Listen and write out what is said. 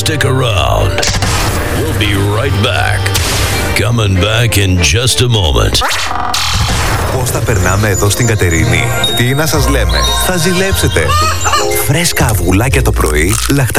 stick around. We'll be right back. Coming back in just a moment. Πώς θα περνάμε εδώ στην Κατερίνη? Τι να σας λέμε? Θα ζηλέψετε. Φρέσκα αυγουλάκια το πρωί,